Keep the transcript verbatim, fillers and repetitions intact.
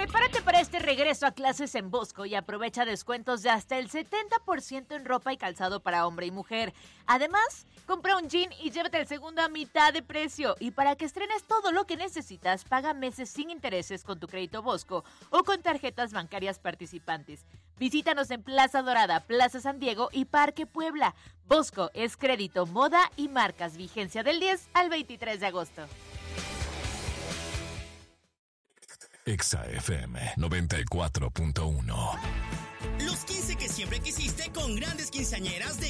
Prepárate para este regreso a clases en Bosco y aprovecha descuentos de hasta el setenta por ciento en ropa y calzado para hombre y mujer. Además, compra un jean y llévate el segundo a mitad de precio. Y para que estrenes todo lo que necesitas, paga meses sin intereses con tu crédito Bosco o con tarjetas bancarias participantes. Visítanos en Plaza Dorada, Plaza San Diego y Parque Puebla. Bosco es crédito, moda y marcas. Vigencia del diez al veintitrés de agosto. Exa F M noventa y cuatro punto uno. Los quince que siempre quisiste con grandes quinceañeras de